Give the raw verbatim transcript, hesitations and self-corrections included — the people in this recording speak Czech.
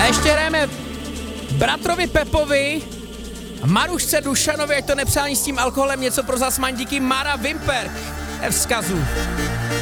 ještě hrajeme bratrovi Pepovi, Marušce Dušanovi, ať to nepřání s tím alkoholem, něco pro zasmán díky Mara Wimper. Je vzkazu.